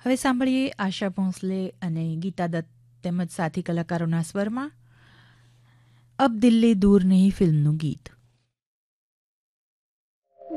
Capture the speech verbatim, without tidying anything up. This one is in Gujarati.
હવે સાંભળીએ આશા ભોંસલે અને ગીતા દત્ત તેમજ સાથી કલાકારોના સ્વરમાં અબ દિલ્હી દૂર નહીં ફિલ્મનું ગીત.